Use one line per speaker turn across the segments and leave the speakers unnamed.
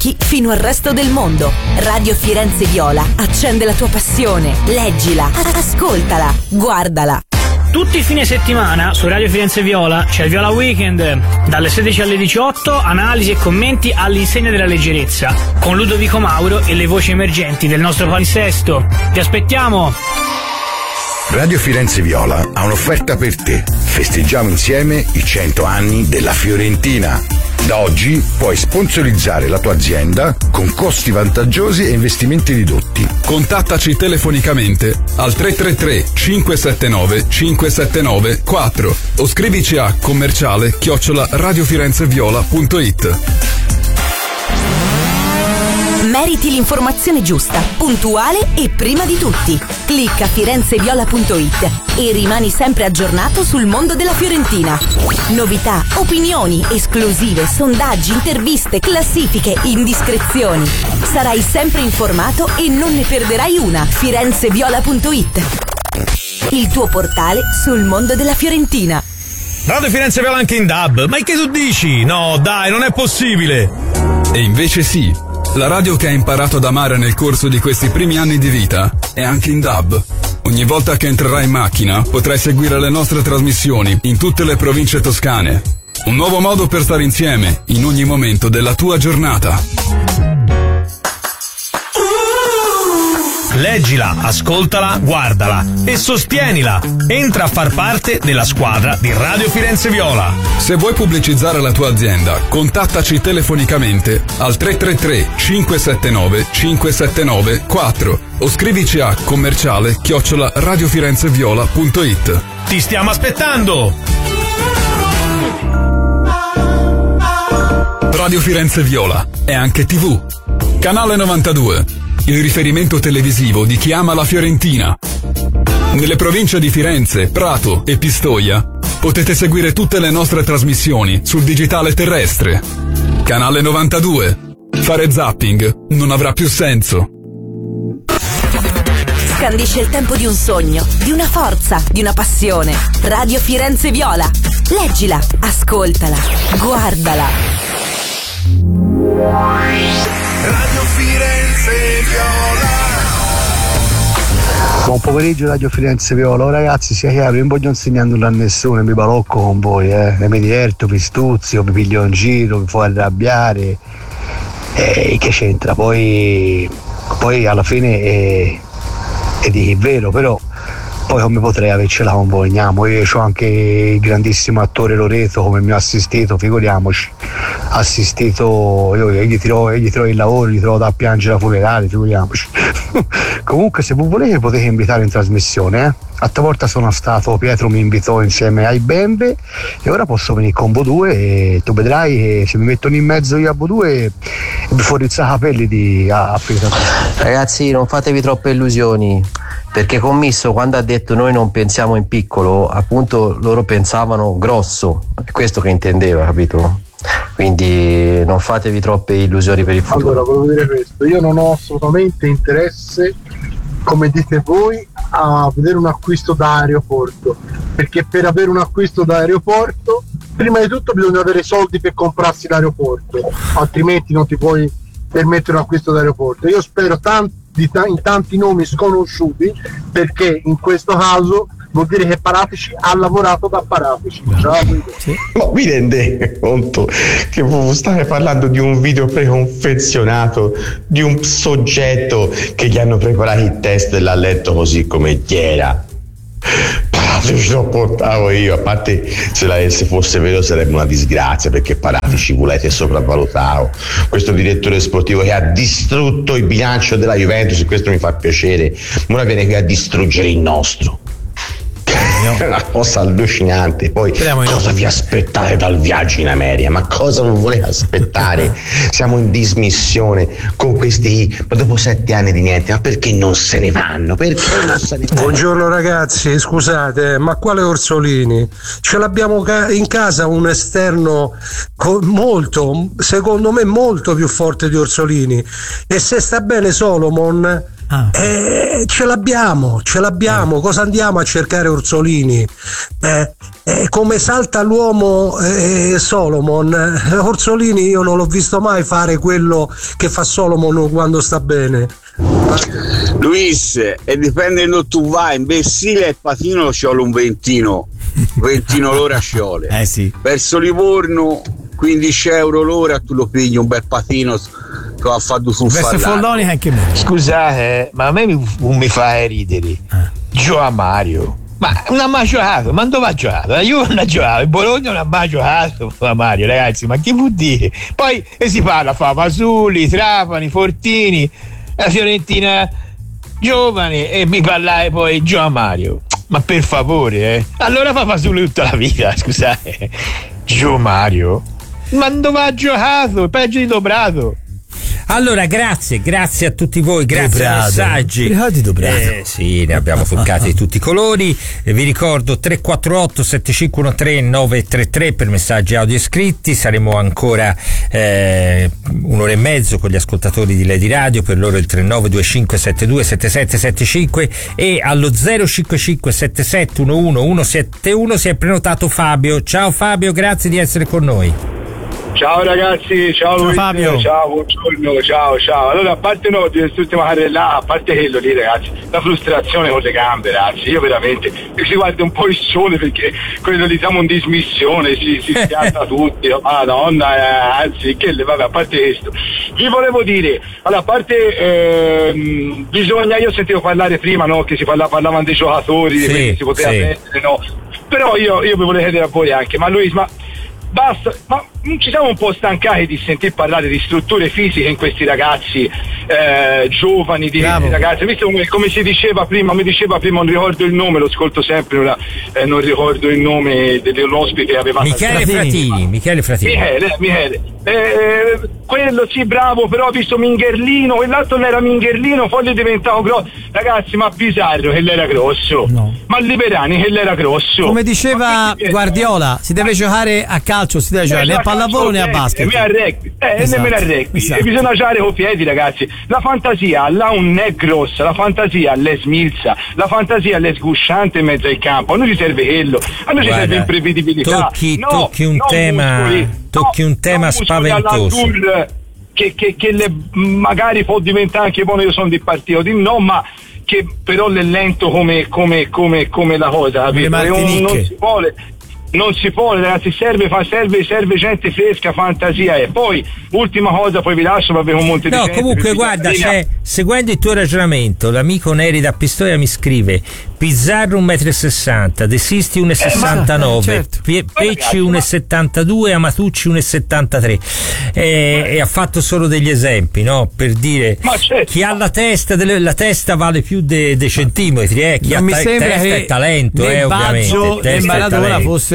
occhi fino al resto del mondo. Radio Firenze Viola accende la tua passione. Leggila, ascoltala, guardala.
Tutti i fine settimana su Radio Firenze Viola c'è il Viola Weekend, dalle 16 alle 18, analisi e commenti all'insegna della leggerezza, con Ludovico Mauro e le voci emergenti del nostro palinsesto. Vi aspettiamo!
Radio Firenze Viola ha un'offerta per te. Festeggiamo insieme i 100 anni della Fiorentina. Da oggi puoi sponsorizzare la tua azienda con costi vantaggiosi e investimenti ridotti.
Contattaci telefonicamente al 333 579 579 4 o scrivici a commerciale@radiofirenzeviola.it.
Meriti l'informazione giusta, puntuale e prima di tutti. Clicca firenzeviola.it e rimani sempre aggiornato sul mondo della Fiorentina. Novità, opinioni, esclusive, sondaggi, interviste, classifiche, indiscrezioni. Sarai sempre informato e non ne perderai una. firenzeviola.it, il tuo portale sul mondo della Fiorentina.
Radio Firenze Viola anche in DAB. Ma che tu dici? No, dai, non è possibile.
E invece sì. La radio che hai imparato ad amare nel corso di questi primi anni di vita è anche in DAB. Ogni volta che entrerai in macchina potrai seguire le nostre trasmissioni in tutte le province toscane. Un nuovo modo per stare insieme in ogni momento della tua giornata.
Leggila, ascoltala, guardala e sostienila. Entra a far parte della squadra di Radio Firenze Viola.
Se vuoi pubblicizzare la tua azienda, contattaci telefonicamente al 333 579 579 4 o scrivici a commerciale@radiofirenzeviola.it.
Ti stiamo aspettando!
Radio Firenze Viola è anche TV. Canale 92. Il riferimento televisivo di chi ama la Fiorentina. Nelle province di Firenze, Prato e Pistoia potete seguire tutte le nostre trasmissioni sul digitale terrestre. Canale 92. Fare zapping non avrà più senso.
Scandisce il tempo di un sogno, di una forza, di una passione. Radio Firenze Viola. Leggila, ascoltala, guardala.
Radio Firenze Viola.
Buon pomeriggio Radio Firenze Viola. Oh, ragazzi, sia chiaro, io non voglio insegnare nulla a nessuno, mi balocco con voi, mi diverto, mi stuzio, mi piglio in giro, mi fa arrabbiare, che c'entra? Poi alla fine è di vero, però poi come potrei avercela con voi? Andiamo, io ho anche il grandissimo attore Loreto come mio assistito, figuriamoci, io gli trovo il lavoro, gli trovo da piangere a funerale, figuriamoci. Comunque se voi volete potete invitare in trasmissione, a volta sono stato, Pietro mi invitò insieme ai Bembe e ora posso venire con voi due e tu vedrai che se mi mettono in mezzo io a voi due vi forrizza capelli a
Ragazzi, non fatevi troppe illusioni, perché Commisso quando ha detto noi non pensiamo in piccolo, appunto loro pensavano grosso, è questo che intendeva, capito? Quindi non fatevi troppe illusioni per il futuro.
Allora, volevo dire questo, io non ho assolutamente interesse, come dite voi, a vedere un acquisto da aeroporto, perché per avere un acquisto da aeroporto prima di tutto bisogna avere soldi per comprarsi l'aeroporto, altrimenti non ti puoi permettere un acquisto da aeroporto. Io spero in tanti nomi sconosciuti, perché in questo caso vuol dire che Paratici ha lavorato da Paratici.
Sì. Ma vi rendete conto che voi state parlando di un video preconfezionato di un soggetto che gli hanno preparato il test e l'ha letto così come era? Paratici lo portavo io, a parte se fosse vero sarebbe una disgrazia, perché Paratici volete sopravvalutato, questo direttore sportivo che ha distrutto il bilancio della Juventus, e questo mi fa piacere, ma ora viene qui a distruggere il nostro. È una cosa allucinante. Poi cosa vi aspettate dal viaggio in America? Ma cosa volete aspettare? Siamo in dismissione con questi, ma dopo 7 anni di niente, ma perché non se ne vanno? Perché non se ne vanno?
Buongiorno ragazzi, scusate, ma quale Orsolini? Ce l'abbiamo in casa un esterno molto, secondo me molto più forte di Orsolini, e se sta bene Solomon Ce l'abbiamo. Cosa andiamo a cercare Orsolini? Come salta l'uomo Solomon. Orsolini io non l'ho visto mai fare quello che fa Solomon quando sta bene.
Luis, e dipende dove tu vai. In Bessile e Patino ci vuole un 20 l'ora ci vuole.
Sì.
Verso Livorno 15 euro l'ora, tu lo pigli un bel patino che ha fatto sul
Folloni anche me.
Scusate, ma a me mi fa ridere. Gioa Mario. Ma non ha mai giocato, ma dove ha giocato? La Juve non ha giocato, il Bologna non ha mai giocato, Mario, ragazzi, ma che vuol dire? Poi si parla, fa Pasulli, Trapani, Fortini, la Fiorentina giovane, e mi parlare poi Gioa Mario. Ma per favore, allora fa Pasulli tutta la vita, scusate. Gio Mario, ma dove ha giocato? Peggio di Dobrato.
Allora, grazie a tutti voi, grazie ai messaggi. Sì, ne abbiamo toccati di tutti i colori. Vi ricordo 348 7513 933 per messaggi audio e scritti. Saremo ancora un'ora e mezzo con gli ascoltatori di Lady Radio, per loro il 3925 72 7775 e allo 055 77 11 171 si è prenotato Fabio. Ciao Fabio, grazie di essere con noi.
Ciao ragazzi, ciao Luis,
Fabio.
Ciao, buongiorno, ciao. Allora, a parte no, di quest'ultima carrella, a parte quello lì ragazzi, la frustrazione con le gambe ragazzi, io veramente, si guarda un po' il sole perché quello lì siamo in dismissione, si schiatta tutti, madonna, anzi, vabbè, a parte questo. Vi volevo dire, allora, a parte bisogna, io sentivo parlare prima, no, che parlavano dei giocatori, si poteva mettere, no, però io vi volevo chiedere a voi anche, ma Luis, basta, ma ci siamo un po' stancati di sentir parlare di strutture fisiche in questi ragazzi giovani, di questi ragazzi, visto come si diceva prima, non ricordo il nome, lo ascolto sempre, non ricordo il nome dell'ospite che aveva
Michele Fratini.
Michele, quello sì, bravo, però ho visto Mingherlino, quell'altro non era Mingherlino, poi gli diventavo grosso, ragazzi, ma Pizarro che l'era grosso, ma Liverani che l'era grosso,
come diceva Guardiola, si deve giocare a calcio, si deve giocare né a pallavolo né a basket,
né a rugby, nemmeno a rugby, e bisogna giocare con i piedi ragazzi, la fantasia là non è grossa, la fantasia l'è smilza, la fantasia l'è sgusciante in mezzo al campo, a noi ci serve quello, a noi ci serve imprevedibilità, tocchi un
tema spaventoso
che magari può diventare anche buono, io sono di partito di no, ma che però è lento come la cosa, non si può ragazzi, serve gente fresca, fantasia. E poi ultima cosa, poi vi lascio, vabbè, un monte di gente.
Comunque guarda, seguendo il tuo ragionamento, l'amico Neri da Pistoia mi scrive: Pizarro 1,60 m, De Sisti 1,69 certo. Pecci 1,72, Amatucci 1,73 e ha fatto solo degli esempi, no? Per dire, chi ha la testa vale più dei centimetri, chi ha testa è talento, ovviamente.
E Maradona fossero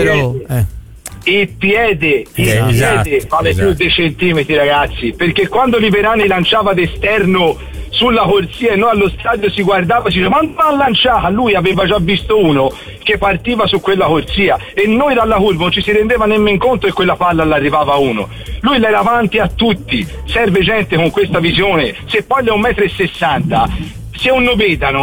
il piede vale più dei centimetri ragazzi, perché quando Liverani lanciava d'esterno sulla corsia e noi allo stadio si guardava e si diceva: ma non ha lanciata, lui aveva già visto uno che partiva su quella corsia e noi dalla curva non ci si rendeva nemmeno conto che quella palla l'arrivava a uno, lui l'era avanti a tutti. Serve gente con questa visione, se poi è 1,60 m, se uno vedano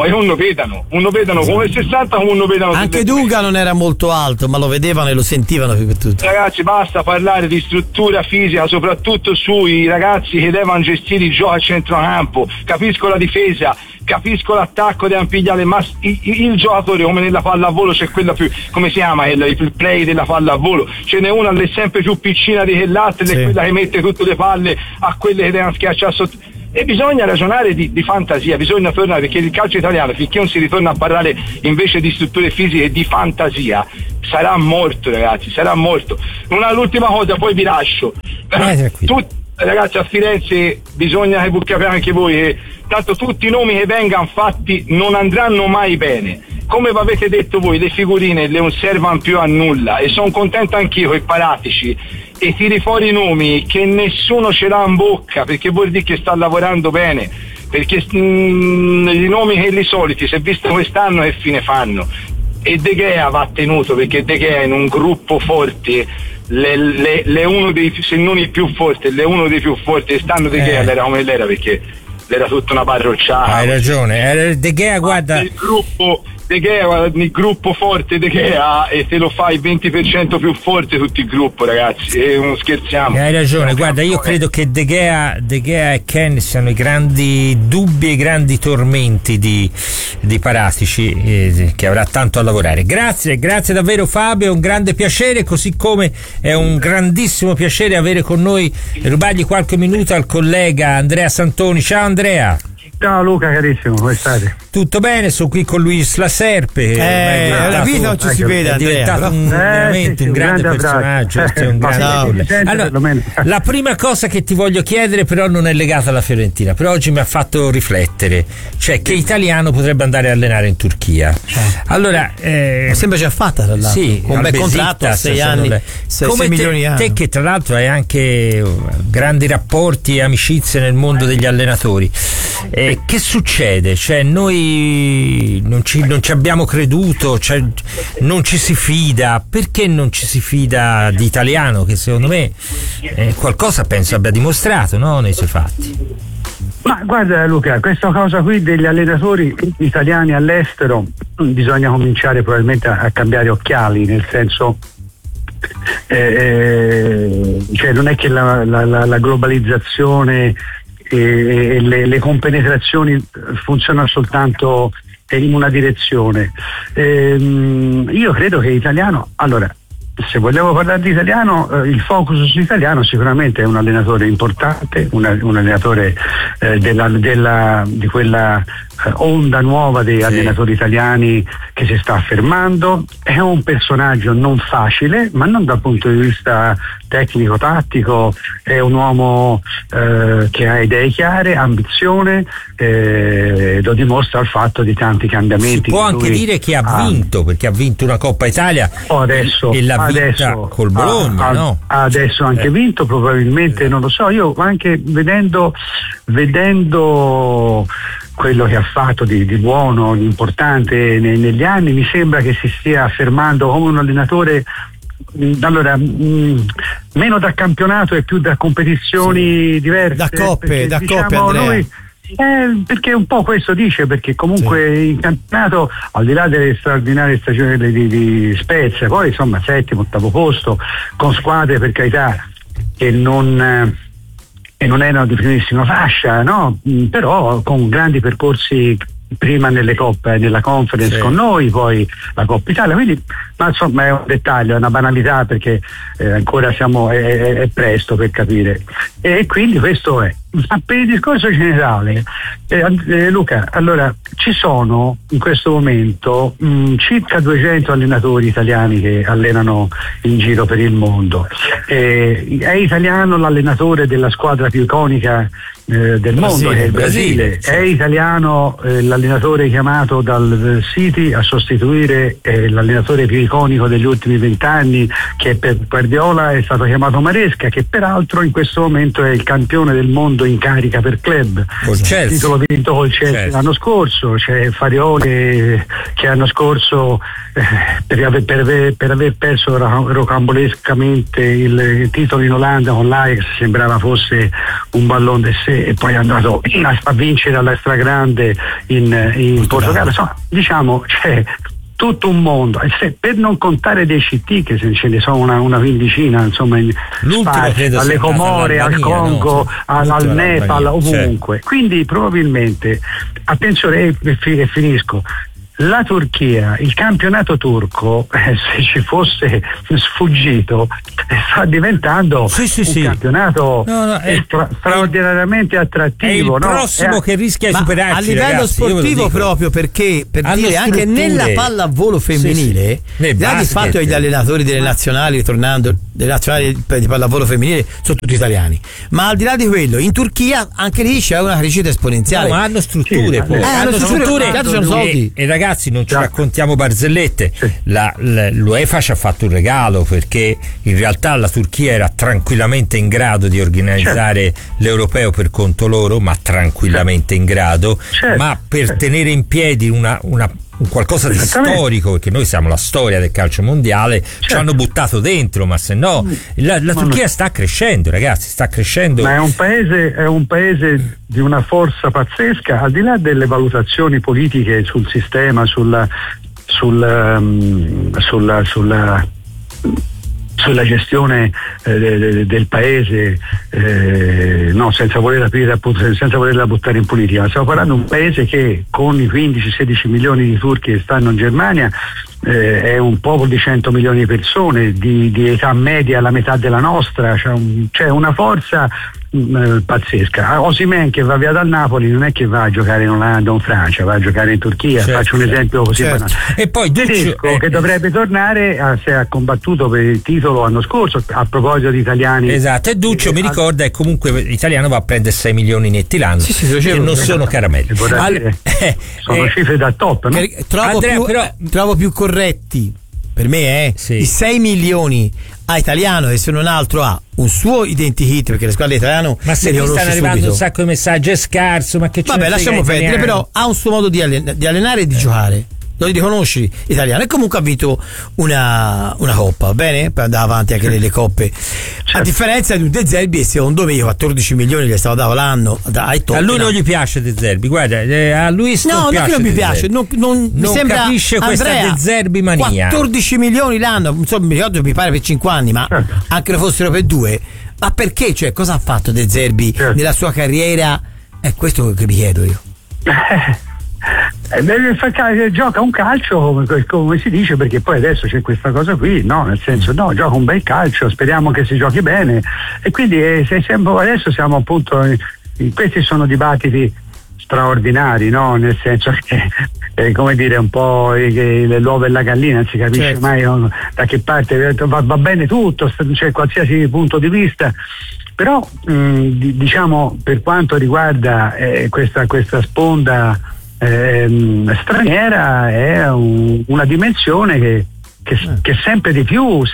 come 60, come uno vedano
anche Dunga non era molto alto, ma lo vedevano e lo sentivano più che tutto.
Ragazzi, basta parlare di struttura fisica, soprattutto sui ragazzi che devono gestire il gioco a centrocampo. Capisco la difesa, capisco l'attacco, devono pigliare, ma il giocatore, come nella pallavolo c'è quella più, come si chiama, il play della pallavolo, ce n'è una che è sempre più piccina di quell'altra, è quella che mette tutte le palle a quelle che devono schiacciare sotto. E bisogna ragionare di fantasia, bisogna tornare, perché il calcio italiano, finché non si ritorna a parlare invece di strutture fisiche e di fantasia, sarà morto ragazzi, sarà morto. L'ultima cosa, poi vi lascio. Ragazzi, a Firenze bisogna che capiate anche voi che tanto tutti i nomi che vengano fatti non andranno mai bene. Come vi avete detto voi, le figurine le non servono più a nulla, e sono contento anch'io che Paratici e tiri fuori i nomi che nessuno ce l'ha in bocca, perché vuol dire che sta lavorando bene, perché i nomi che li soliti, se visto quest'anno, che fine fanno? E De Gea va tenuto, perché De Gea in un gruppo forte, le uno dei, se non il più forte, le uno dei più forti, e stanno De Gea l'era come l'era, perché era tutta una parrocciata.
Hai ragione, De Gea, guarda.
Il gruppo forte De Gea, e te lo fai 20% più forte tutto il gruppo, ragazzi, e non scherziamo.
Hai ragione, guarda, io credo che De Gea e Ken siano i grandi dubbi e i grandi tormenti di Paratici, che avrà tanto a lavorare. Grazie davvero Fabio, è un grande piacere, così come è un grandissimo piacere avere con noi, rubargli qualche minuto al collega Andrea Santoni. Ciao Andrea.
Ciao Luca, carissimo, come state?
Tutto bene, sono qui con Luis La Serpe.
La vita non ci si vede,
è diventato veramente un grande personaggio. Allora, la prima cosa che ti voglio chiedere però non è legata alla Fiorentina, però oggi mi ha fatto riflettere, cioè che italiano potrebbe andare a allenare in Turchia. Allora,
sembra già fatta tra l'altro,
sì,
con un bel contratto a 6 anni, 6 milioni di anni.
Te che tra l'altro hai anche grandi rapporti e amicizie nel mondo degli allenatori, che succede? Cioè noi non ci abbiamo creduto, cioè non ci si fida. Perché non ci si fida di Italiano, che secondo me qualcosa penso abbia dimostrato, no, nei suoi fatti?
Ma guarda Luca, questa cosa qui degli allenatori italiani all'estero bisogna cominciare probabilmente a cambiare occhiali, nel senso cioè non è che la globalizzazione e le compenetrazioni funzionano soltanto in una direzione. Io credo che italiano, allora, se vogliamo parlare di italiano, il focus sull'italiano sicuramente è un allenatore importante, un allenatore di quella onda nuova dei allenatori italiani che si sta affermando. È un personaggio non facile, ma non dal punto di vista tecnico-tattico, è un uomo che ha idee chiare, ambizione, lo dimostra il fatto di tanti cambiamenti.
Si può anche dire che ha vinto, perché ha vinto una Coppa Italia e l'ha vinta col Bologna, no?
Ha adesso anche vinto, probabilmente, non lo so, io anche vedendo quello che ha fatto di buono, di importante negli anni, mi sembra che si stia affermando come un allenatore allora meno da campionato e più da competizioni diverse,
da coppe Andrea.
Lui, perché un po' questo dice, perché comunque in campionato, al di là delle straordinarie stagioni di Spezia, poi insomma 7º, 8º posto, con squadre per carità che non erano di primissima fascia, no? Però con grandi percorsi, prima nelle coppe, nella conference con noi, poi la Coppa Italia, quindi, ma insomma è un dettaglio, è una banalità, perché ancora è presto per capire, e quindi questo è. Ma per il discorso generale, Luca, allora ci sono in questo momento circa 200 allenatori italiani che allenano in giro per il mondo. È italiano l'allenatore della squadra più iconica del mondo, che è il Brasile. È italiano l'allenatore chiamato dal City a sostituire l'allenatore più iconico degli ultimi 20 anni, che per Guardiola è stato chiamato Maresca, che peraltro in questo momento è il campione del mondo in carica per club, il titolo vinto col Chelsea l'anno scorso. C'è Farioli che l'anno scorso per aver perso rocambolescamente il titolo in Olanda con l'Ajax sembrava fosse un ballon de sé, e poi è andato a vincere alla stragrande in Portogallo. Insomma, diciamo, c'è tutto un mondo, per non contare dei CT, che se ce ne sono una quindicina, insomma, alle Comore, al Congo, al Nepal, ovunque. Quindi probabilmente, attenzione, e finisco, la Turchia, il campionato turco, se ci fosse sfuggito, sta diventando un campionato straordinariamente attrattivo.
È il prossimo che rischia di superarci,
a livello
ragazzi,
sportivo, proprio perché, per dire, anche nella pallavolo femminile, il fatto che gli allenatori delle nazionali, ritornando, delle nazionali di pallavolo femminile sono tutti italiani, ma al di là di quello, in Turchia anche lì c'è una crescita esponenziale.
Ma hanno strutture, hanno strutture e ragazzi, non ci raccontiamo barzellette. L'UEFA ci ha fatto un regalo, perché in realtà la Turchia era tranquillamente in grado di organizzare l'europeo per conto loro, ma tranquillamente in grado, ma per tenere in piedi una un qualcosa di storico, perché noi siamo la storia del calcio mondiale, ci hanno buttato dentro, ma se no la Turchia sta crescendo, ragazzi, sta crescendo.
Ma è un paese di una forza pazzesca, al di là delle valutazioni politiche sul sistema, sulla gestione del paese, senza volerla buttare in politica, ma stiamo parlando di un paese che con i 15-16 milioni di turchi che stanno in Germania è un popolo di 100 milioni di persone, di età media la metà della nostra, c'è una forza pazzesca. Osimhen che va via dal Napoli non è che va a giocare in Olanda o in Francia, va a giocare in Turchia, faccio un esempio così banale.
E poi
Tedesco che dovrebbe tornare, se ha combattuto per il titolo l'anno scorso, a proposito di italiani.
Esatto, e Duccio mi ricorda, è comunque l'italiano va a prendere 6 milioni netti l'anno, che non sono caramelli.
Sono cifre da top, no?
Trovo più corretti per me i 6 milioni a italiano, e se non altro ha un suo identikit, perché le squadre italiane
ma se mi stanno arrivando un sacco di messaggi, è scarso, ma che c'è?
Vabbè, lasciamo perdere, però ha un suo modo di allenare e di giocare, lo riconosci italiano, e comunque ha vinto una coppa, va bene? Per andare avanti anche nelle coppe, a differenza di un De Zerbi, secondo me 14 milioni gli è stato dato l'anno a
lui non gli piace De Zerbi, guarda, a lui non
mi piace, non mi sembra,
capisce questa De Zerbi mania.
14 milioni l'anno, insomma, mi ricordo, mi pare per 5 anni, ma anche lo fossero per 2, ma perché? Cioè, cosa ha fatto De Zerbi nella sua carriera? È questo che mi chiedo io.
Gioca un calcio come si dice, perché poi adesso c'è questa cosa qui, no? Nel senso, gioca un bel calcio, speriamo che si giochi bene, e quindi adesso siamo appunto questi sono dibattiti straordinari, no? Nel senso che come dire, un po' l'uovo e la gallina, non si capisce mai da che parte va bene tutto, c'è qualsiasi punto di vista. Però diciamo, per quanto riguarda questa sponda straniera, è una dimensione che sempre di più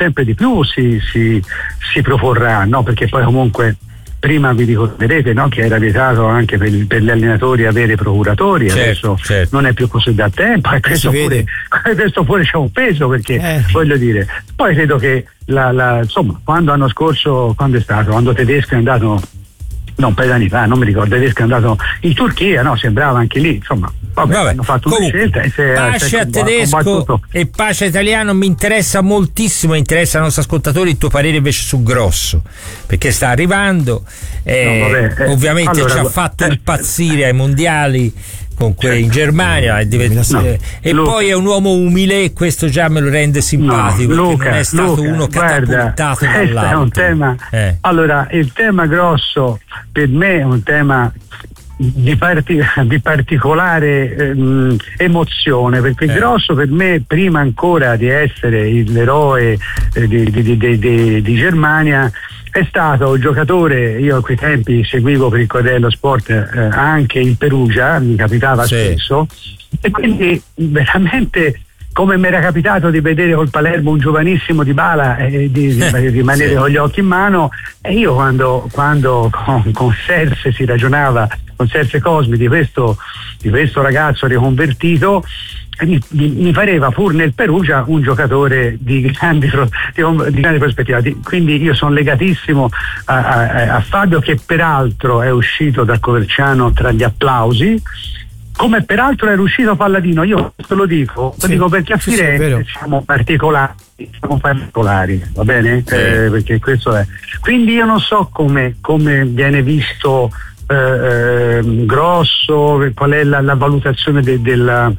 si proporrà, no? Perché poi comunque prima vi ricorderete, no, che era vietato anche per gli allenatori avere procuratori, adesso non è più così da tempo, e questo pure c'è un peso, perché voglio dire, poi credo che insomma, quando Tedesco è andato, un paio d'anni fa, non mi ricordo, Tedesco è andato in Turchia, no? Sembrava anche lì, insomma, hanno fatto una scelta e
pace a Tedesco e pace italiano. Mi interessa moltissimo, interessa ai nostri ascoltatori il tuo parere invece su Grosso, perché sta arrivando, ovviamente allora, ci ha fatto impazzire ai mondiali con in Germania, e poi è un uomo umile, e questo già me lo rende simpatico, Luca, non è stato uno catapultato dall'alto.
È un tema. Allora, il tema Grosso per me è un tema di particolare emozione, perché Grosso per me, prima ancora di essere l'eroe di Germania, è stato un giocatore. Io a quei tempi seguivo per il Corriere dello Sport anche il Perugia, mi capitava spesso, e quindi veramente, come mi era capitato di vedere col Palermo un giovanissimo Dybala di rimanere con gli occhi in mano, e io quando con Serse si ragionava, con Serse Cosmi, di questo ragazzo riconvertito, mi pareva pur nel Perugia un giocatore di grande prospettiva. Quindi io sono legatissimo a Fabio, che peraltro è uscito da Coverciano tra gli applausi, come peraltro era uscito Palladino. Io questo lo dico perché a Firenze siamo particolari, va bene? Perché questo è. Quindi io non so come viene visto Grosso, qual è la valutazione della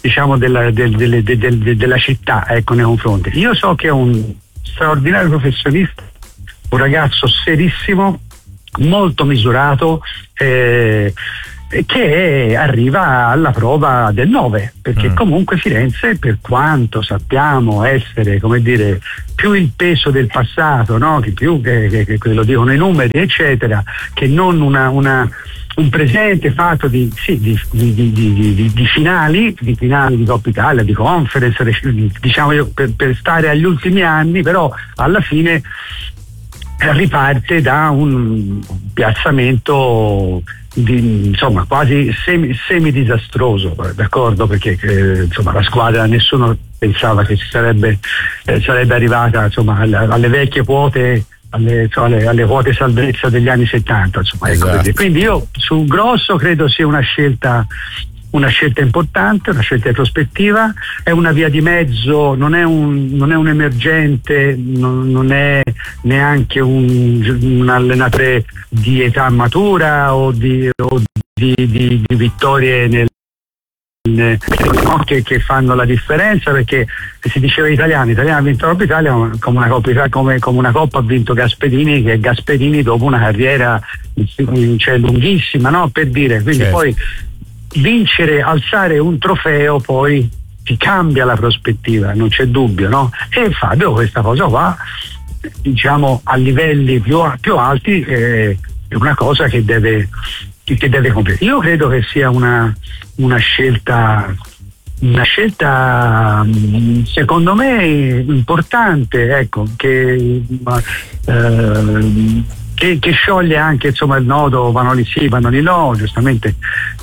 città, ecco, nei confronti. Io so che è un straordinario professionista, un ragazzo serissimo, molto misurato, che arriva alla prova del 9, perché comunque Firenze, per quanto sappiamo essere, come dire, più il peso del passato, no? Che più che lo dicono i numeri, eccetera, che non un presente fatto di finali di Coppa Italia, di Conference, diciamo io, per stare agli ultimi anni, però alla fine riparte da un piazzamento insomma quasi semi disastroso, d'accordo, perché insomma la squadra, nessuno pensava che sarebbe arrivata, insomma, alle vecchie quote, alle quote salvezza degli anni 70, insomma,
esatto.
Ecco, quindi io su Grosso credo sia una scelta importante, una scelta di prospettiva, è una via di mezzo, non è un emergente, non è neanche un allenatore di età matura o di vittorie che fanno la differenza, perché si diceva italiani ha vinto la Coppa Italia come una Coppa ha vinto Gasperini, che Gasperini dopo una carriera lunghissima, no? Per dire, quindi certo. Poi vincere, alzare un trofeo poi ti cambia la prospettiva, non c'è dubbio, no? E Fabio questa cosa qua, diciamo a livelli più alti, è una cosa che deve compiere. Io credo che sia una scelta secondo me importante, ecco, che scioglie anche, insomma, il nodo Vanoli sì, Vanoli no, giustamente.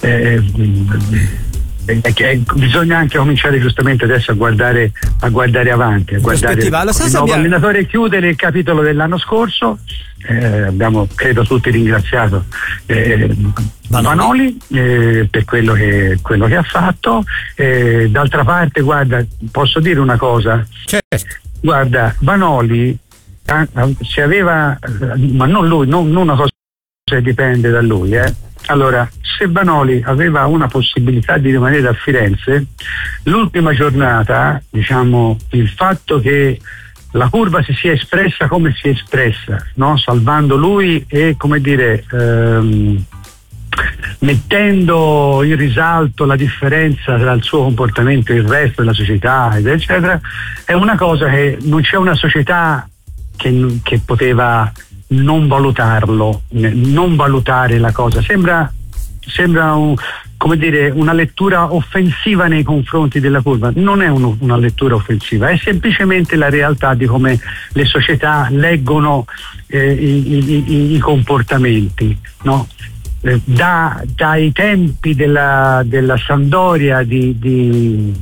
Bisogna anche cominciare giustamente adesso a guardare avanti, a guardare il nuovo allenatore. Chiudere il capitolo dell'anno scorso, abbiamo credo tutti ringraziato Vanoli per quello che ha fatto. D'altra parte, guarda, posso dire una cosa?
Certo.
Guarda, Vanoli se aveva, ma non lui, non una cosa che dipende da lui, allora, se Vanoli aveva una possibilità di rimanere a Firenze, l'ultima giornata, diciamo, il fatto che la curva si sia espressa come si è espressa, no? Salvando lui e, come dire, mettendo in risalto la differenza tra il suo comportamento e il resto della società, eccetera, è una cosa che non c'è una società che poteva non valutarlo, non valutare la cosa. Sembra come dire, una lettura offensiva nei confronti della curva. Non è una lettura offensiva, è semplicemente la realtà di come le società leggono i comportamenti, no? Dai tempi della Sampdoria di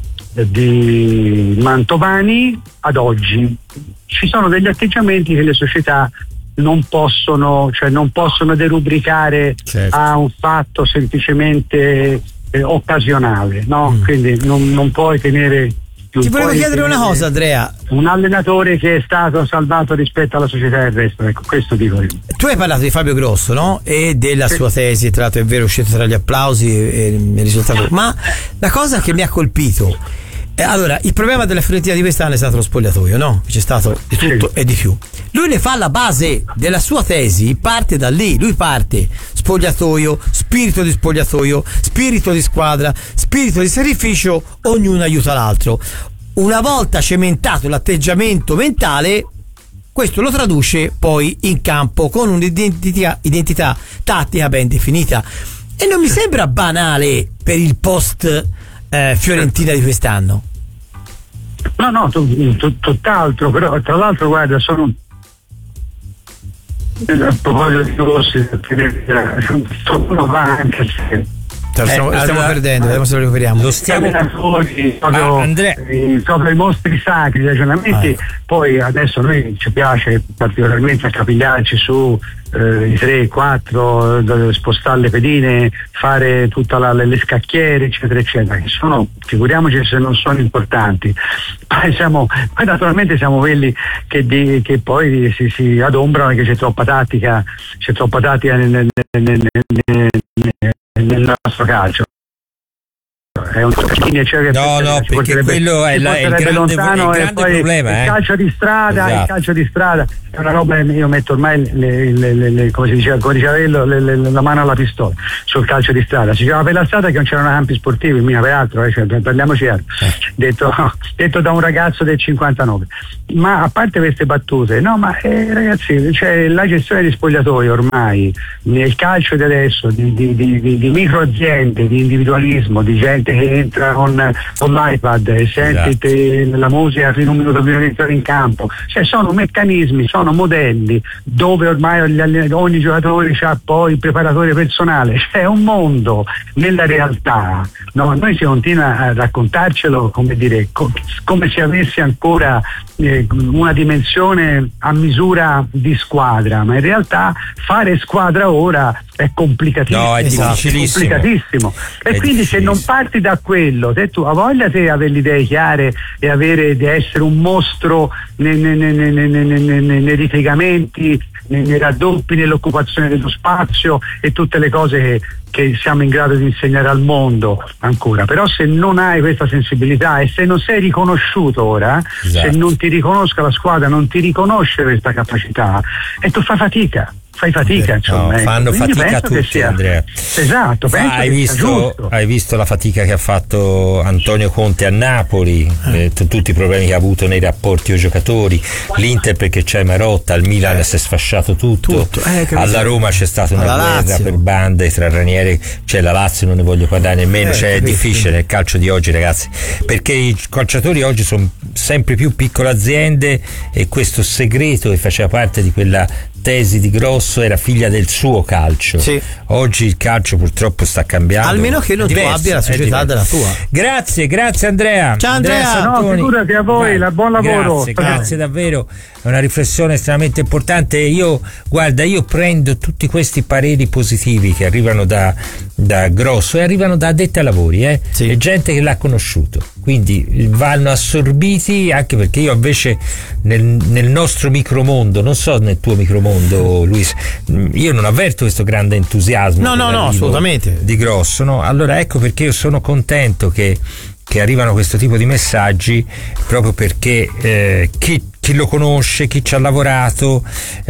Mantovani ad oggi ci sono degli atteggiamenti che le società non possono derubricare, certo, a un fatto semplicemente occasionale, no? Quindi non puoi tenere.
Ti volevo chiedere una cosa, Andrea.
Un allenatore che è stato salvato rispetto alla società e il resto, ecco, questo dico io.
Tu hai parlato di Fabio Grosso, no? E della sua tesi, tra l'altro è vero, è uscito tra gli applausi e il risultato. Ma la cosa che mi ha colpito, allora, il problema della Fiorentina di quest'anno è stato lo spogliatoio, no? C'è stato di tutto e di più. Lui ne fa la base della sua tesi, parte da lì. Lui parte spogliatoio, spirito di squadra, spirito di sacrificio, ognuno aiuta l'altro. Una volta cementato l'atteggiamento mentale, questo lo traduce poi in campo con un'identità tattica ben definita. E non mi sembra banale per il post Fiorentina di quest'anno.
No, tutt'altro, però tra l'altro, guarda, sono a proposito di Rossi, uno va anche se
stiamo perdendo, vediamo se lo recuperiamo.
Lo stiamo
Andrea, proprio i mostri sacri, i ragionamenti. Poi adesso noi ci piace particolarmente accapigliarci su i 3-4, spostare le pedine, fare tutte le scacchiere, eccetera eccetera, che sono, figuriamoci se non sono importanti. Poi naturalmente siamo quelli che poi si adombrano che c'è troppa tattica nel nostro calcio. È un
perché quello è il grande problema.
Il calcio di strada, esatto. Il calcio di strada è una roba, io metto ormai come diceva la mano alla pistola sul calcio di strada. Si diceva per la strada che non c'erano campi sportivi, mica peraltro, parliamoci detto da un ragazzo del 59. Ma a parte queste battute, no, ma ragazzi, cioè, la gestione di spogliatoio ormai nel calcio di adesso, di micro aziende, di individualismo, di gente che entra con l'iPad e senti la musica fino a un minuto prima di entrare in campo, cioè sono meccanismi, sono modelli dove ormai ogni giocatore ha poi il preparatore personale, c'è un mondo nella realtà, no? Noi si continua a raccontarcelo come dire come se avesse ancora una dimensione a misura di squadra, ma in realtà fare squadra ora è complicatissimo.
No, è difficilissimo.
Complicatissimo. E quindi se non parti da quello, se tu ha voglia di avere le idee chiare e di essere un mostro nei ripiegamenti, nei raddoppi, nell'occupazione dello spazio e tutte le cose che siamo in grado di insegnare al mondo ancora, però se non hai questa sensibilità e se non sei riconosciuto ora, se non ti riconosca la squadra, non ti riconosce questa capacità e tu fai fatica, insomma.
Fanno fatica tutti, Andrea.
Esatto,
hai visto la fatica che ha fatto Antonio Conte a Napoli, tutti i problemi che ha avuto nei rapporti con i giocatori, l'Inter perché c'è Marotta, al Milan si è sfasciato tutto. Alla Roma c'è stata una guerra per bande tra Ranieri, c'è la Lazio, non ne voglio parlare nemmeno, è difficile nel calcio di oggi, ragazzi, perché i calciatori oggi sono sempre più piccole aziende e questo segreto che faceva parte di quella tesi di Grosso era figlia del suo calcio. Oggi il calcio purtroppo sta cambiando,
almeno che non tu abbia la società della tua.
Grazie Andrea.
Ciao Andrea.
No, figurati, a voi, buon lavoro.
Grazie davvero, è una riflessione estremamente importante. Io prendo tutti questi pareri positivi che arrivano da Grosso e arrivano da addetti ai lavori, e gente che l'ha conosciuto, quindi vanno assorbiti, anche perché io invece nel nostro micromondo, non so nel tuo micromondo Luis, io non avverto questo grande entusiasmo
no assolutamente
di Grosso, no? Allora ecco perché io sono contento che arrivano questo tipo di messaggi, proprio perché chi lo conosce, chi ci ha lavorato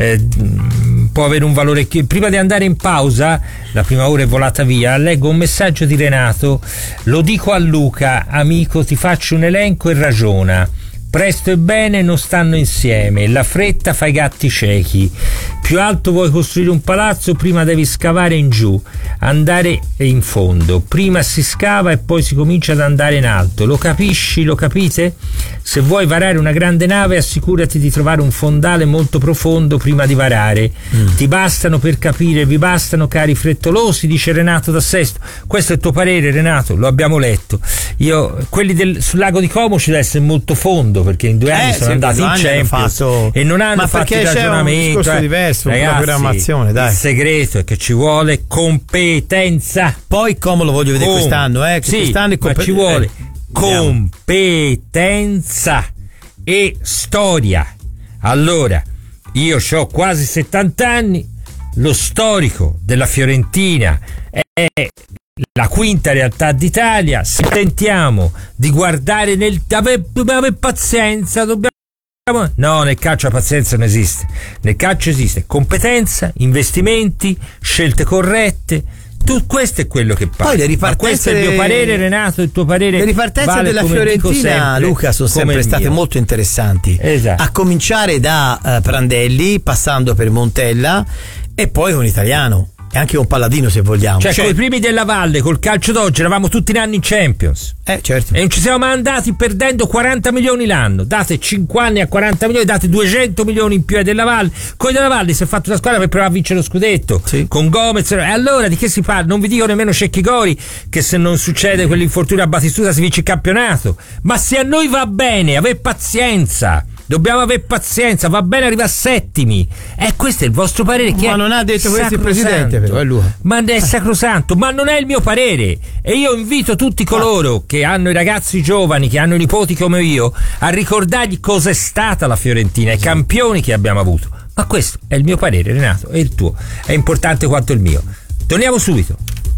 può avere un valore. Prima di andare in pausa, la prima ora è volata via, leggo un messaggio di Renato: lo dico a Luca, amico, ti faccio un elenco e ragiona. Presto e bene non stanno insieme, la fretta fa i gatti ciechi. Più alto vuoi costruire un palazzo, prima devi scavare in giù, andare in fondo. Prima si scava e poi si comincia ad andare in alto. Lo capisci? Lo capite? Se vuoi varare una grande nave, assicurati di trovare un fondale molto profondo prima di varare. Ti bastano per capire, vi bastano cari frettolosi, dice Renato da Sesto. Questo è il tuo parere, Renato, lo abbiamo letto. Quelli sul lago di Como ci deve essere molto fondo, perché in 2 anni sono andati in Champions e non hanno fatto il ragionamento.
Un discorso diverso,
ragazzi,
una programmazione, dai.
Il segreto è che ci vuole competenza.
Poi come lo voglio vedere quest'anno, quest'anno
ma ci vuole competenza e storia. Allora, io ho quasi 70 anni, lo storico della Fiorentina è la quinta realtà d'Italia. Se tentiamo di guardare avere pazienza, no, nel calcio la pazienza non esiste. Nel calcio esiste competenza, investimenti, scelte corrette. Questo è quello che parla.
Poi le ripartenze,
questo è il mio parere, Renato, il tuo parere.
Le ripartenze
vale,
della Fiorentina, Luca, sono sempre state molto interessanti.
Esatto.
A cominciare da Prandelli, passando per Montella e poi con Italiano. E anche un Palladino, se vogliamo.
Cioè con i primi della Valle, col calcio d'oggi eravamo tutti in anni in Champions.
Certo.
E non ci siamo mai andati perdendo 40 milioni l'anno. Date 5 anni a 40 milioni, date 200 milioni in più ai della Valle. Con i della Valle si è fatto una squadra per provare a vincere lo scudetto. Con Gomez. E allora di che si parla? Non vi dico nemmeno Cecchi Gori, che se non succede quell'infortunio a Batistuta si vince il campionato. Ma se a noi va bene, avere pazienza. Dobbiamo avere pazienza, va bene arrivare settimi. Questo è il vostro parere, che
ma non ha detto questo il presidente, però è lui.
Ma è sacrosanto, ma non è il mio parere. E io invito tutti coloro che hanno i ragazzi giovani, che hanno i nipoti come io, a ricordargli cosa è stata la Fiorentina, i campioni che abbiamo avuto. Ma questo è il mio parere, Renato, e il tuo è importante quanto il mio. Torniamo subito.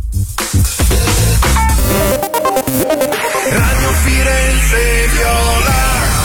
Radio Firenze Viola.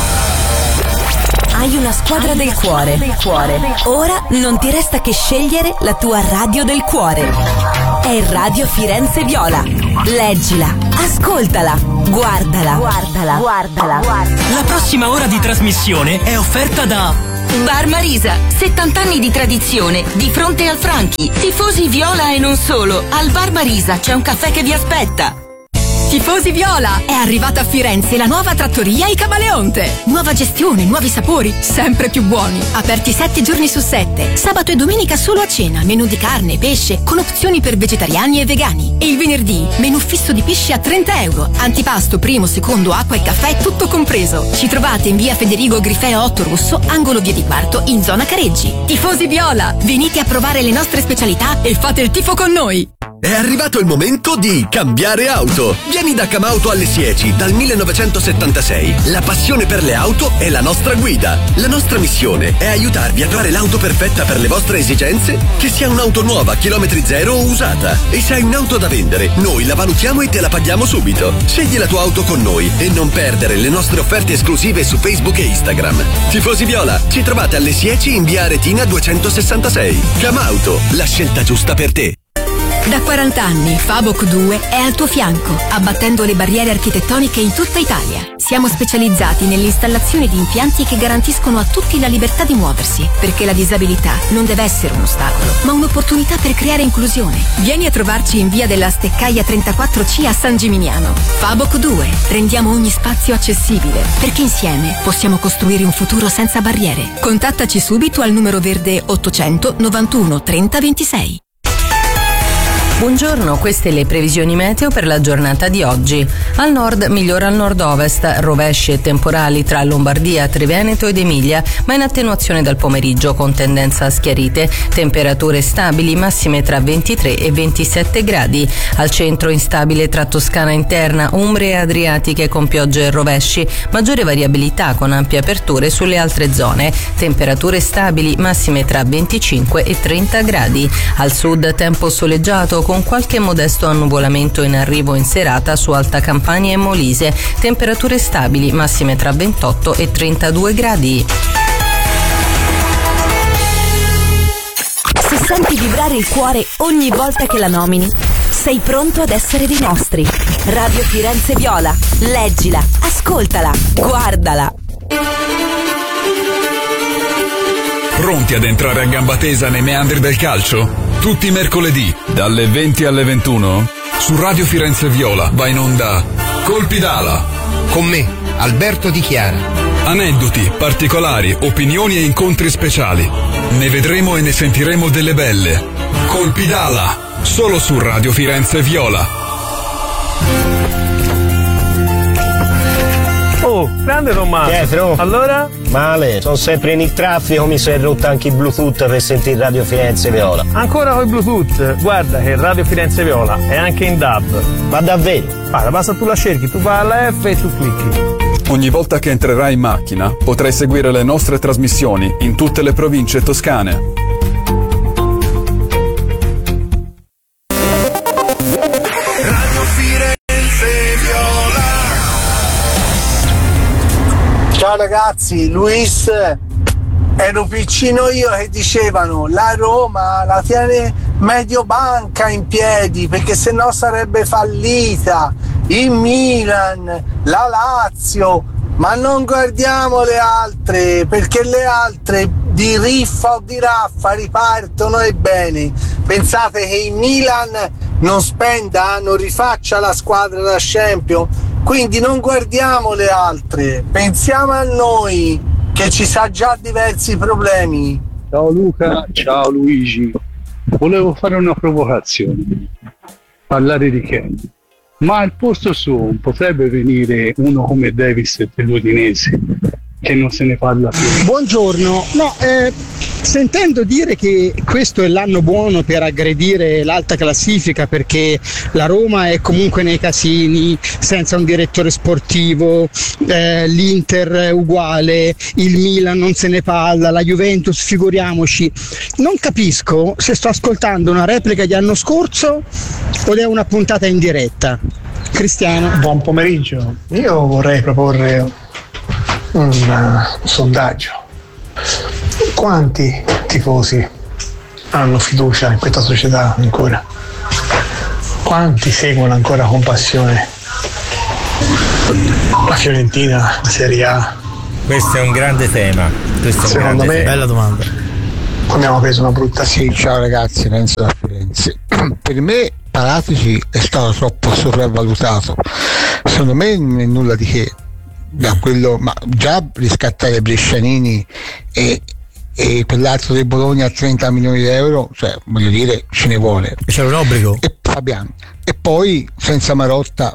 Hai una squadra del cuore. Ora non ti resta che scegliere la tua radio del cuore. È Radio Firenze Viola. Leggila, ascoltala, guardala.
La prossima ora di trasmissione è offerta da
Bar Marisa, 70 anni di tradizione, di fronte al Franchi. Tifosi viola e non solo. Al Bar Marisa c'è un caffè che vi aspetta. Tifosi Viola! È arrivata a Firenze la nuova trattoria I Camaleonte. Nuova gestione, nuovi sapori, sempre più buoni. Aperti 7 giorni su 7. Sabato e domenica solo a cena. Menù di carne, pesce, con opzioni per vegetariani e vegani. E il venerdì, menù fisso di pesce a €30. Antipasto, primo, secondo, acqua e caffè, tutto compreso. Ci trovate in via Federigo Grifeo 8 Rosso, angolo via di Quarto, in zona Careggi. Tifosi Viola! Venite a provare le nostre specialità e fate il tifo con noi!
È arrivato il momento di cambiare auto. Vieni da Camauto alle Sieci dal 1976. La passione per le auto è la nostra guida. La nostra missione è aiutarvi a trovare l'auto perfetta per le vostre esigenze, che sia un'auto nuova, chilometri zero o usata. E se hai un'auto da vendere, noi la valutiamo e te la paghiamo subito. Scegli la tua auto con noi e non perdere le nostre offerte esclusive su Facebook e Instagram. Tifosi Viola, ci trovate alle Sieci in via Aretina 266. Camauto, la scelta giusta per te.
Da 40 anni Faboc 2 è al tuo fianco, abbattendo le barriere architettoniche in tutta Italia. Siamo specializzati nell'installazione di impianti che garantiscono a tutti la libertà di muoversi, perché la disabilità non deve essere un ostacolo, ma un'opportunità per creare inclusione. Vieni a trovarci in via della Steccaia 34C a San Gimignano. Faboc 2, rendiamo ogni spazio accessibile, perché insieme possiamo costruire un futuro senza barriere. Contattaci subito al numero verde 800 91 30 26.
Buongiorno, queste le previsioni meteo per la giornata di oggi. Al nord migliora al nord-ovest, rovesci e temporali tra Lombardia, Triveneto ed Emilia, ma in attenuazione dal pomeriggio con tendenza a schiarite. Temperature stabili, massime tra 23 e 27 gradi. Al centro instabile tra Toscana interna, Umbrie e Adriatiche con piogge e rovesci. Maggiore variabilità con ampie aperture sulle altre zone. Temperature stabili, massime tra 25 e 30 gradi. Al sud tempo soleggiato con qualche modesto annuvolamento in arrivo in serata su Alta Campania e Molise. Temperature stabili, massime tra 28 e 32 gradi.
Se senti vibrare il cuore ogni volta che la nomini, sei pronto ad essere dei nostri. Radio Firenze Viola. Leggila, ascoltala, guardala.
Pronti ad entrare a gamba tesa nei meandri del calcio? Tutti i mercoledì, dalle 20 alle 21, su Radio Firenze Viola va in onda Colpi d'ala.
Con me, Alberto Di Chiara.
Aneddoti, particolari, opinioni e incontri speciali. Ne vedremo e ne sentiremo delle belle. Colpi d'ala, solo su Radio Firenze Viola.
Oh, grande Tommaso.
Pietro.
Allora?
Male, sono sempre in il traffico, mi sono rotto anche il Bluetooth per sentire Radio Firenze Viola.
Ancora con il Bluetooth? Guarda che Radio Firenze Viola è anche in DAB.
Ma davvero?
Guarda, basta tu la cerchi, tu vai alla F e tu clicchi.
Ogni volta che entrerai in macchina potrai seguire le nostre trasmissioni in tutte le province toscane.
Ciao ragazzi, Luis, ero piccino io che dicevano la Roma la tiene Mediobanca in piedi perché sennò sarebbe fallita, il Milan, la Lazio, ma non guardiamo le altre perché le altre di riffa o di raffa ripartono e bene. Pensate che il Milan non spenda, non rifaccia la squadra da Champions? Quindi non guardiamo le altre, pensiamo a noi che ci sa già diversi problemi.
Ciao Luca, ciao Luigi. Volevo fare una provocazione, parlare di Ken, ma al posto suo potrebbe venire uno come Davis dell'Udinese, che non se ne parla più.
Buongiorno, no, sentendo dire che questo è l'anno buono per aggredire l'alta classifica perché la Roma è comunque nei casini, senza un direttore sportivo, l'Inter è uguale, il Milan non se ne parla, la Juventus figuriamoci, non capisco se sto ascoltando una replica di anno scorso o è una puntata in diretta. Cristiano.
Buon pomeriggio, io vorrei proporre un sondaggio. Quanti tifosi hanno fiducia in questa società ancora? Quanti seguono ancora con passione la Fiorentina, la Serie A?
Questo è un grande tema.
Secondo me,
bella domanda.
Abbiamo preso una brutta.
Sì, ciao ragazzi, Renzo da Firenze. Per me
Paratici è stato troppo sopravvalutato. Secondo me non è nulla di che, da quello, ma già riscattare Brescianini e quell'altro del Bologna a 30 milioni di euro, cioè voglio dire, ce ne vuole.
C'era un obbligo.
E Fabiano. E poi senza Marotta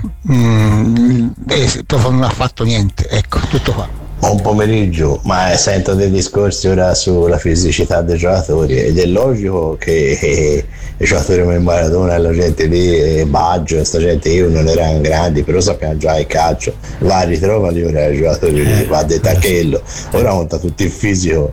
proprio non ha fatto niente, ecco, tutto qua.
Buon pomeriggio, ma sento dei discorsi ora sulla fisicità dei giocatori ed è logico che i giocatori come Maradona e la gente lì, Baggio, questa gente io non erano grandi, però sappiamo già il calcio, va a ritrovare ora i giocatori lì, va a detachello, ora conta tutto il fisico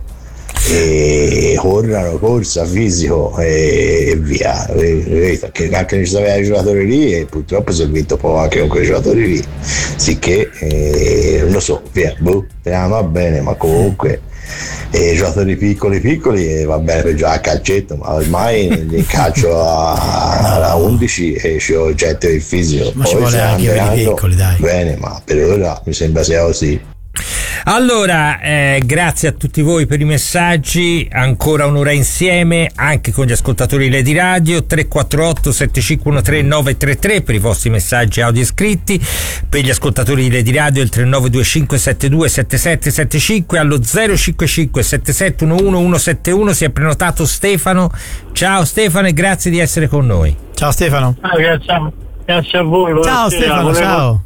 e corrono, corsa, fisico e via, che anche ci sono i giocatori lì e purtroppo si è vinto poco anche con quei giocatori lì, sicché non lo so, via, va bene, ma comunque giocatori piccoli va bene per giocare a calcetto, ma ormai nel calcio a 11 c'è gente del fisico,
ma
poi
ci vuole anche per i piccoli, dai.
Bene, ma per ora mi sembra sia così.
Allora, grazie a tutti voi per i messaggi, ancora un'ora insieme anche con gli ascoltatori Lady Radio. 348 7513 933 per i vostri messaggi audio scritti, per gli ascoltatori di Lady Radio il 3925 72 7775, allo 055 7711 171 si è prenotato Stefano. Ciao Stefano e grazie di essere con noi.
Ciao Stefano.
Grazie a voi.
Ciao Stefano,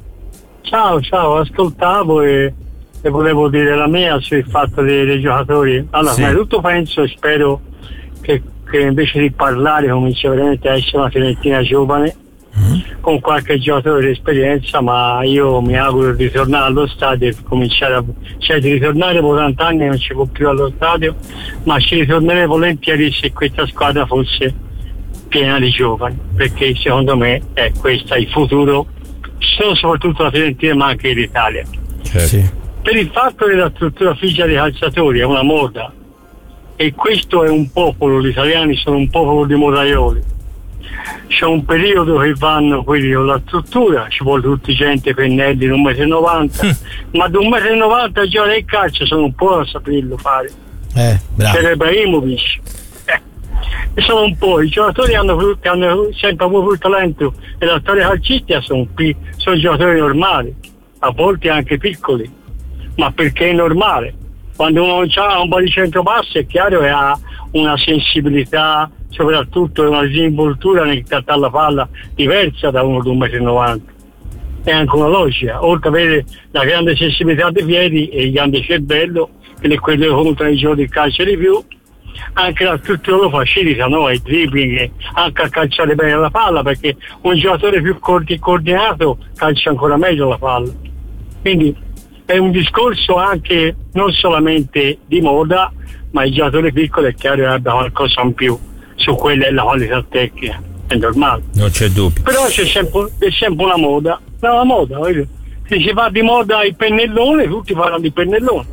ciao, ascoltavo e volevo dire la mia sul fatto dei giocatori. Allora,
sì.
Tutto penso e spero che invece di parlare cominci veramente a essere una Fiorentina giovane, con qualche giocatore di esperienza, ma io mi auguro di ritornare allo stadio e cominciare di ritornare dopo 30 anni, non ci può più allo stadio, ma ci ritornerei volentieri se questa squadra fosse piena di giovani, perché secondo me è questo il futuro, soprattutto la Fiorentina ma anche l'Italia.
Sì.
Per il fatto che la struttura fisica dei calciatori è una moda e questo è un popolo, gli italiani sono un popolo di modaioli, c'è un periodo che vanno quelli con la struttura, ci vuole tutti gente pennelli di 1,90 m ma di 1,90 m già nel calcio sono un po' a saperlo fare,
bravo.
c'è Ibrahimovic, e sono un po', i giocatori che hanno sempre avuto il talento e la storia calcistica sono giocatori normali, a volte anche piccoli, ma perché è normale. Quando uno ha un po' di centropasso è chiaro che ha una sensibilità, soprattutto una disinvoltura nel trattare la palla diversa da uno di 1,90 m. È anche una logica, oltre ad avere la grande sensibilità dei piedi e il grande cervello, che è quello che conta i giochi di calcio di più, anche la struttura lo facilita, no? Il dribbling, anche a calciare bene la palla, perché un giocatore più coordinato calcia ancora meglio la palla. Quindi è un discorso anche non solamente di moda, ma il giocatore piccolo è chiaro che abbia qualcosa in più su quella è la qualità tecnica, è normale.
Non c'è dubbio.
Però c'è sempre una moda, se si fa di moda il pennellone, tutti parlano di pennellone.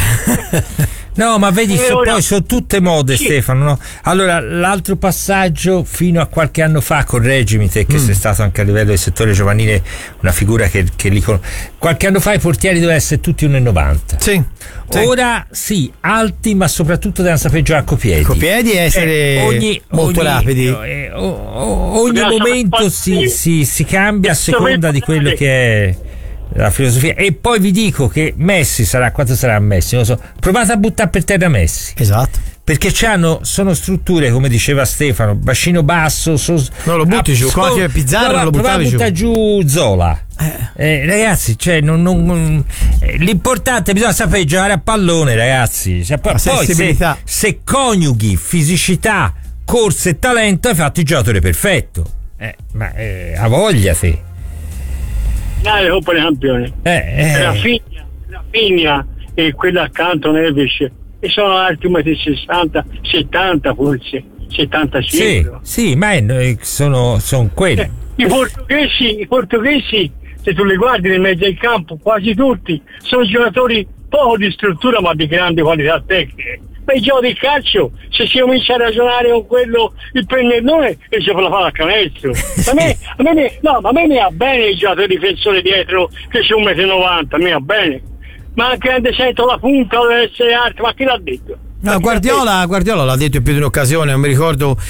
No, ma vedi, poi sono tutte mode, sì. Stefano, no? Allora, l'altro passaggio, fino a qualche anno fa, correggimi te che sei stato anche a livello del settore giovanile una figura che li qualche anno fa i portieri dovevano essere tutti 1,90 m.
Sì.
Ora sì, alti, ma soprattutto devono sapere giocare copiedi.
Copiedi e essere molto rapidi.
Ogni momento si cambia a seconda di quello che è la filosofia. E poi vi dico che Messi quanto sarà Messi? Non lo so. Provate a buttare per terra Messi.
Esatto.
Perché sono strutture, come diceva Stefano, bacino basso.
Non lo butti giù, qualche Pizzarro non lo buttavi giù.
Butta giù Zola. Ragazzi, cioè l'importante bisogna sapere giocare a pallone, ragazzi. Cioè, poi se coniughi fisicità, corsa e talento, hai fatto il giocatore perfetto. Ma ha voglia te.
Le Coppa dei Campioni, Rafinha e quella accanto Neves, e sono alti 1,60 m, 70 forse, 75.
Sì, ma sono quelli.
I portoghesi, se tu li guardi nel mezzo del campo, quasi tutti sono giocatori poco di struttura ma di grande qualità tecnica. Ma il gioco del calcio, se si comincia a ragionare con quello, il pennellone, e si fa la palla a canestro. A me mi va bene il giocatore difensore dietro che c'è 1,90 m, a me va bene. Ma anche quando sento la punta deve essere alta, ma chi l'ha detto?
No, Guardiola l'ha detto in più di un'occasione, non mi ricordo